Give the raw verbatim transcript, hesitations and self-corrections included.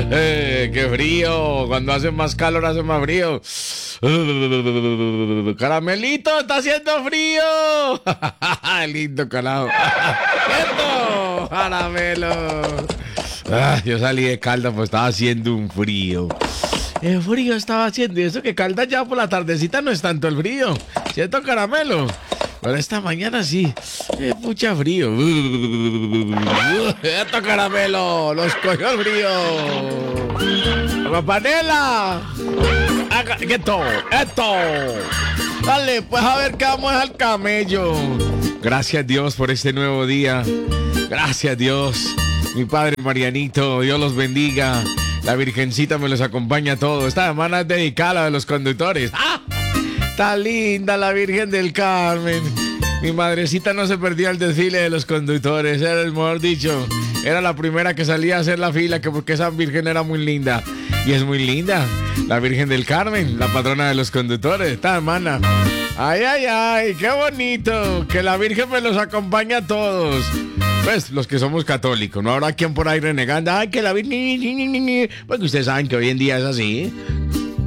¡Qué frío! Cuando hace más calor, hace más frío. ¡Caramelito, está haciendo frío! ¡Lindo calado! ¡Quieto! ¡Caramelo! Ah, yo salí de Caldas, pues estaba haciendo un frío. El frío estaba haciendo. Y eso que Caldas ya por la tardecita no es tanto el frío. ¿Cierto, Caramelo? Pero esta mañana sí, es mucha frío. ¡Esto, Caramelo! ¡Los cogió el frío! ¡Panela! ¡Esto! ¡Esto! Dale, pues a ver qué vamos al camello. Gracias, Dios, por este nuevo día. Gracias, Dios. Mi padre Marianito, Dios los bendiga. La Virgencita me los acompaña a todos. Esta semana es dedicada a la de los conductores. ¡Ah! Está linda la Virgen del Carmen. Mi madrecita no se perdía el desfile de los conductores. Era el mejor dicho. Era la primera que salía a hacer la fila, que porque esa Virgen era muy linda. Y es muy linda. La Virgen del Carmen, la patrona de los conductores. Esta hermana. Ay, ay, ay, qué bonito. Que la Virgen me los acompaña a todos. Pues los que somos católicos. No habrá quien por ahí renegando. Ay, que la Virgen. Porque ustedes saben que hoy en día es así.